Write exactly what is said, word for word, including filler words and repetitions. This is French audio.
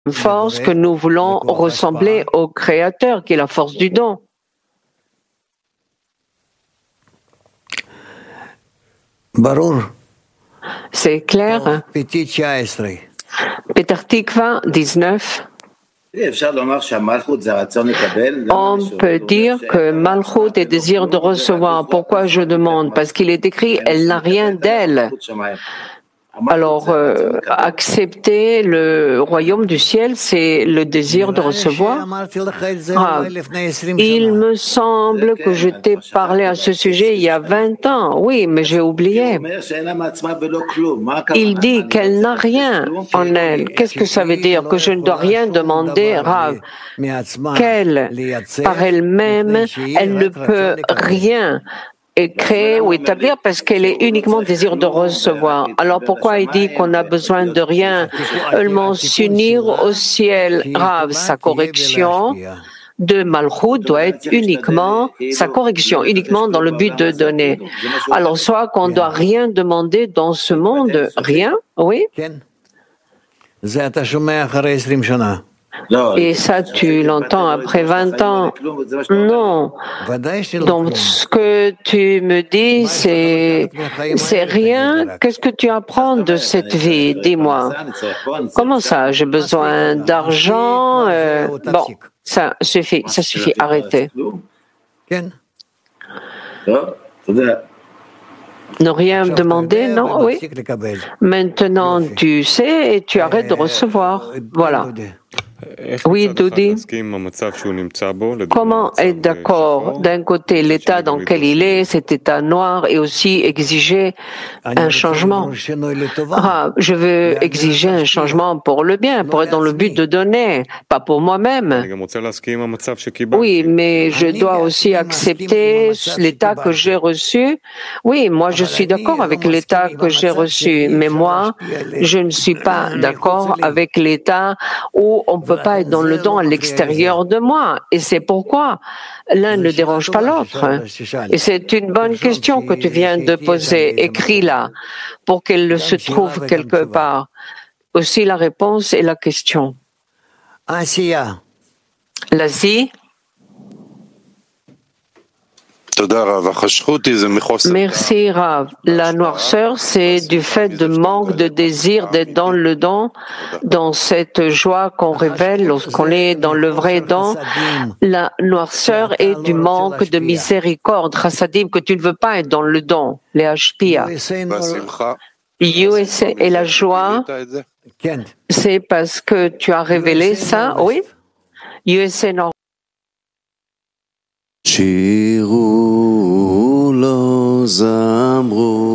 une force que nous voulons ressembler au Créateur, qui est la force du don. C'est clair. Peter Tikva, dix-neuf. On peut dire que Malchut est désir de recevoir. Pourquoi je demande? Parce qu'il est écrit, elle n'a rien d'elle. Alors, euh, accepter le royaume du ciel, c'est le désir de recevoir. Ah, il me semble que je t'ai parlé à ce sujet il y a vingt ans. Oui, mais j'ai oublié. Il dit qu'elle n'a rien en elle. Qu'est-ce que ça veut dire? Que je ne dois rien demander, Rav. Qu'elle, par elle-même, elle ne peut rien créer ou établir parce qu'elle est uniquement désir de recevoir. Alors pourquoi il dit qu'on a besoin de rien? Seulement s'unir au ciel. Rav, sa correction de Malchut doit être uniquement, sa correction, uniquement dans le but de donner. Alors soit qu'on ne doit rien demander dans ce monde, rien, oui? Et ça, tu l'entends après vingt ans. Non. Donc, ce que tu me dis, c'est, c'est rien. Qu'est-ce que tu apprends de cette vie? Dis-moi. Comment ça? J'ai besoin d'argent. Euh, bon, ça suffit, ça suffit. Arrêtez. Ne rien demander, non? Oui. Maintenant, tu sais et tu arrêtes de recevoir. Voilà. Oui, Dodi. Comment être d'accord d'un côté l'état dans lequel il est, cet état noir, et aussi exiger un changement? Ah, je veux exiger un changement pour le bien, pour être dans le but de donner, pas pour moi-même. Oui, mais je dois aussi accepter l'état que j'ai reçu. Oui, moi je suis d'accord avec l'état que j'ai reçu, mais moi, je ne suis pas d'accord avec l'état où on peut pas être dans le don à l'extérieur de moi. Et c'est pourquoi l'un ne dérange pas l'autre. Et c'est une bonne question que tu viens de poser. Écris-la pour qu'elle se trouve quelque part. Aussi la réponse et la question. L'Asie. Merci Rav. La noirceur, c'est du fait de manque de désir d'être dans le don, dans cette joie qu'on révèle lorsqu'on est dans le vrai don. La noirceur est du manque de miséricorde, chassadim, que tu ne veux pas être dans le don, les hashpia. U S A et la joie, c'est parce que tu as révélé ça, oui? U S A Nord. שירו לו זמרו